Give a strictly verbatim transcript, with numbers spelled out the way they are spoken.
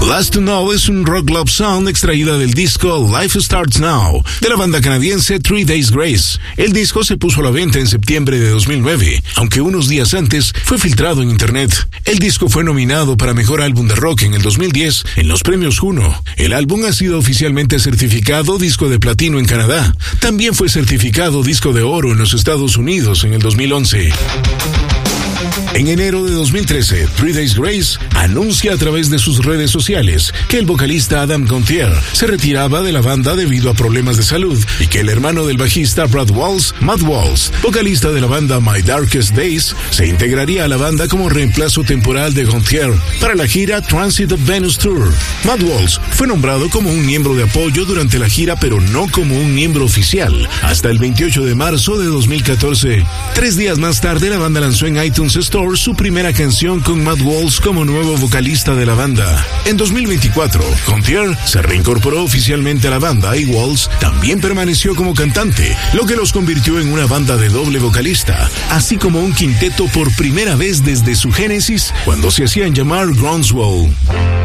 Last to Know es un rock love song extraída del disco Life Starts Now, de la banda canadiense Three Days Grace. El disco se puso a la venta en septiembre de dos mil nueve, aunque unos días antes fue filtrado en internet. El disco fue nominado para Mejor Álbum de Rock en el dos mil diez en los premios Juno. El álbum ha sido oficialmente certificado disco de platino en Canadá. También fue certificado disco de oro en los Estados Unidos en el dos mil once. En enero de dos mil trece, Three Days Grace anuncia a través de sus redes sociales que el vocalista Adam Gontier se retiraba de la banda debido a problemas de salud y que el hermano del bajista Brad Walls, Matt Walls, vocalista de la banda My Darkest Days, se integraría a la banda como reemplazo temporal de Gontier para la gira Transit of Venus Tour. Matt Walls fue nombrado como un miembro de apoyo durante la gira, pero no como un miembro oficial, hasta el veintiocho de marzo de dos mil catorce. Tres días más tarde, la banda lanzó en iTunes Store su primera canción con Matt Walls como nuevo vocalista de la banda. En dos mil veinticuatro, Gontier se reincorporó oficialmente a la banda y Walls también permaneció como cantante, lo que los convirtió en una banda de doble vocalista, así como un quinteto por primera vez desde su génesis, cuando se hacían llamar Groundswell.